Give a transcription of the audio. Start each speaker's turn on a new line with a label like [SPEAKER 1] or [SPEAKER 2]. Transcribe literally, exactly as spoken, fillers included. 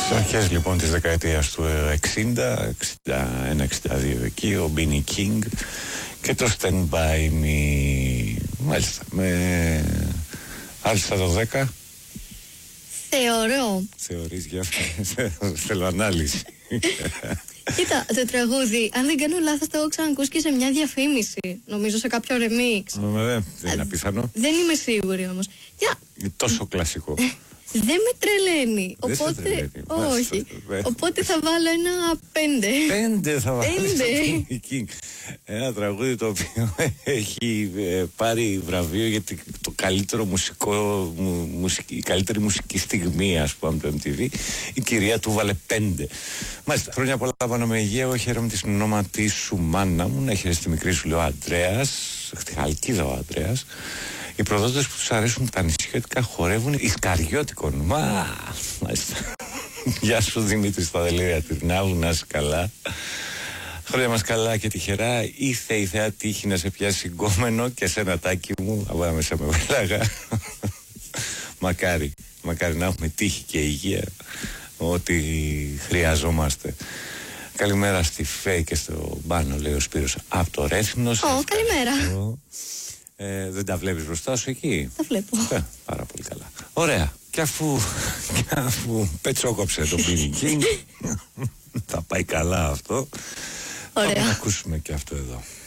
[SPEAKER 1] Στις αρχές λοιπόν της δεκαετίας του εξήντα, εξήντα ένα εξήντα δύο εκεί, ο Μπίνι Κίνγκ και το Stand By Me. Μάλιστα, με άλυσα το δέκα.
[SPEAKER 2] Θεωρώ.
[SPEAKER 1] Θεωρείς, για θέλω ανάλυση.
[SPEAKER 2] Κοίτα, το τραγούδι, αν δεν κάνω λάθος, το έχω ξανακούσει και σε μια διαφήμιση. Νομίζω σε κάποιο remix.
[SPEAKER 1] Δεν είναι απίθανο.
[SPEAKER 2] Δεν είμαι σίγουρη όμως. Για...
[SPEAKER 1] Τόσο κλασικό.
[SPEAKER 2] Δεν με τρελαίνει.
[SPEAKER 1] Δεν σε
[SPEAKER 2] Οπότε.
[SPEAKER 1] τρελαίνει.
[SPEAKER 2] Όχι.
[SPEAKER 1] Μάλιστα.
[SPEAKER 2] Οπότε θα βάλω ένα πέντε.
[SPEAKER 1] Πέντε θα βάλω.
[SPEAKER 2] Πέντε.
[SPEAKER 1] Ένα τραγούδι το οποίο έχει ε, πάρει βραβείο για το καλύτερο μουσικό, μου, μουσική, η καλύτερη μουσική στιγμή, ας πούμε, από το εμ τι βι. Η κυρία του βάλε πέντε. Μάλιστα, χρόνια πολλά πάνω με υγεία. Εγώ χαίρομαι τη συνονόματή σου, μάνα μου. Να χαίρεσαι τη μικρή σου, λέει ο Αντρέας. Χαλκίδα ο Αντρέας. Οι προδότες που τους αρέσουν τα νησιώτικα χορεύουν ισκαριώτικο. Μα, μάλιστα. Γεια σου Δημήτρη στα δελήρια Τυρνάβου, να είσαι καλά. Χρόνια μας καλά και τυχερά. Ήθε η θεά τύχη να σε πιάσει γκόμενο και σε ένα τάκι μου. Από μέσα με βλάγα. Μακάρι, μακάρι να έχουμε τύχη και υγεία. Ό,τι χρειαζόμαστε. Καλημέρα στη Φέη και στο Μπάνο, λέει ο Σπύρος από το Ρέθυμνος.
[SPEAKER 2] Ω, καλημέρα.
[SPEAKER 1] Ε, δεν τα βλέπεις μπροστά σου εκεί?
[SPEAKER 2] Τα βλέπω.
[SPEAKER 1] Ε, πάρα πολύ καλά. Ωραία. Και αφού, και αφού πετσόκοψε το Μπίνι Κίνγκ, θα πάει καλά αυτό.
[SPEAKER 2] Ωραία.
[SPEAKER 1] Θα ακούσουμε και αυτό εδώ.